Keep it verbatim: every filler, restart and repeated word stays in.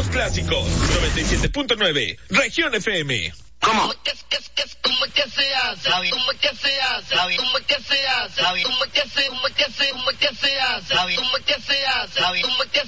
los clásicos. noventa y siete punto nueve, Región F M. ¿Cómo? ¿Cómo es que se hace? ¿Cómo es que se hace? ¿Cómo es que se hace? ¿Cómo es que se hace? ¿Cómo es que se hace? ¿Cómo es que se hace? ¿Cómo es que se hace? ¿Cómo es que